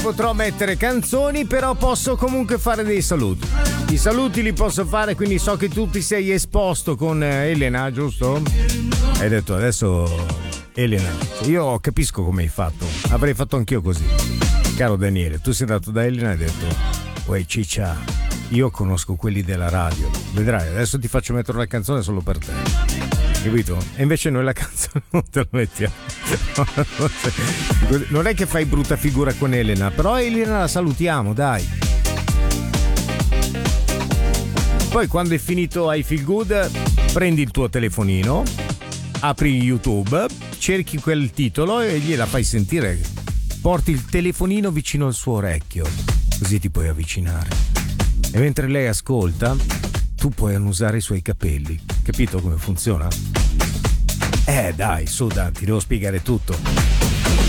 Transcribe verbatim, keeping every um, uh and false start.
potrò mettere canzoni, però posso comunque fare dei saluti. I saluti li posso fare, quindi so che tu ti sei esposto con Elena, giusto? Hai detto adesso Elena, io capisco come hai fatto, avrei fatto anch'io così. Caro Daniele, tu sei andato da Elena e hai detto: uè ciccia, io conosco quelli della radio, vedrai, adesso ti faccio mettere una canzone solo per te, capito? E invece noi la canzone non te la mettiamo. Non è che fai brutta figura con Elena, però Elena la salutiamo, dai. Poi quando è finito I Feel Good, prendi il tuo telefonino, apri YouTube, cerchi quel titolo e gliela fai sentire. Porti il telefonino vicino al suo orecchio, così ti puoi avvicinare. E mentre lei ascolta, tu puoi annusare i suoi capelli. Capito come funziona? Eh dai, su, dai, ti devo spiegare tutto.